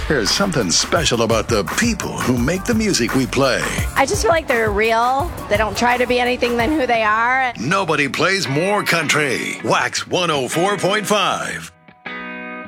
There's something special about the people who make the music we play. I just feel like they're real. They don't try to be anything than who they are. Nobody plays more country. Wax 104.5.